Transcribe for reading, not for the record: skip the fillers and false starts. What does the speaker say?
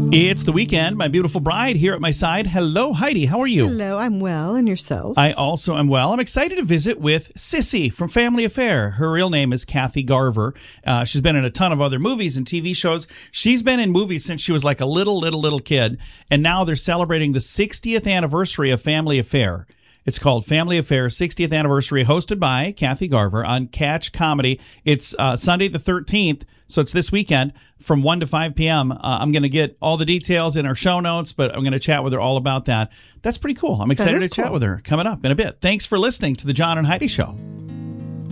It's the weekend. My beautiful bride here at my side. Hello, Heidi. How are you? Hello, I'm well. And yourself? I also am well. I'm excited to visit with Sissy from Family Affair. Her real name is Kathy Garver. She's been in a ton of other movies and TV shows. She's been in movies since she was like a little kid. And now they're celebrating the 60th anniversary of Family Affair. It's called Family Affair 60th Anniversary, hosted by Kathy Garver on Catch Comedy. It's Sunday the 13th, so it's this weekend from 1 to 5 p.m. I'm going to get all the details in our show notes, but I'm going to chat with her all about that. That's pretty cool. I'm excited to chat with her coming up in a bit. Thanks for listening to The John and Heidi Show.